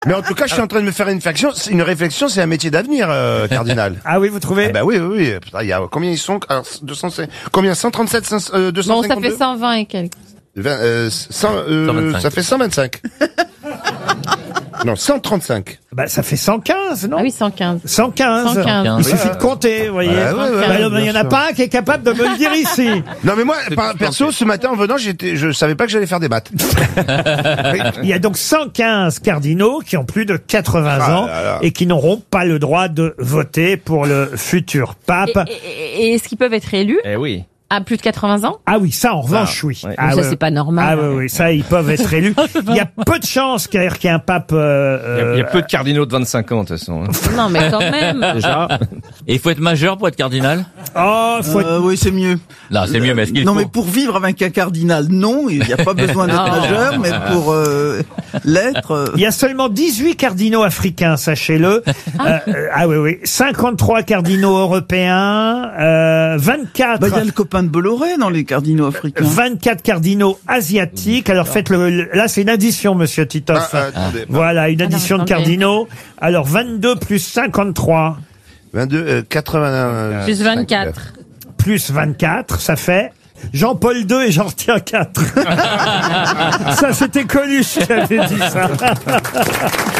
Mais en tout cas, je suis en train de me faire une réflexion, c'est un métier d'avenir, cardinal. Ah oui, vous trouvez? Ah bah oui, oui, oui. Putain, il y a, combien ils sont? Alors, 200, combien? 137, 252? Bon, ça fait 120 et quelques. 125. Ça fait 125. Non, 135. Bah, ça fait 115, non? Ah oui, 115. 115. 115. Il suffit de compter, vous voyez. Ouais, ouais, Bah, il y en a pas un qui est capable de me le dire ici. Non, mais moi, perso, ce matin, en venant, je savais pas que j'allais faire des maths. Il y a donc 115 cardinaux qui ont plus de 80 ans et qui n'auront pas le droit de voter pour le futur pape. Et est-ce qu'ils peuvent être élus? Eh oui. À plus de 80 ans? Ah oui, ça en revanche, oui. Ouais. Ah, Ça, c'est pas normal. Ah oui, oui, ça, ils peuvent être élus. Il y a peu de chances qu'il y ait un pape... Il y a peu de cardinaux de 25 ans, de toute façon. Non, mais quand même. Déjà. Et il faut être majeur pour être cardinal? Oh, faut être... Oui, c'est mieux. Non, c'est mieux, mais est-ce qu'il Non, faut? mais pour vivre avec un cardinal, non, il n'y a pas besoin d'être Non. majeur, mais pour l'être... Il y a seulement 18 cardinaux africains, sachez-le. Ah oui, oui. 53 cardinaux européens, 24... Bah, il y a le copain de Bolloré dans les cardinaux africains. 24 cardinaux asiatiques. Alors faites là c'est une addition, monsieur Titoff. Attendez. Voilà, une addition de attendez. cardinaux. Alors 22 plus 53 22, 80... Plus 24. plus 24, ça fait Jean-Paul II et j'en retiens 4. Ça c'était Coluche qui avait dit ça.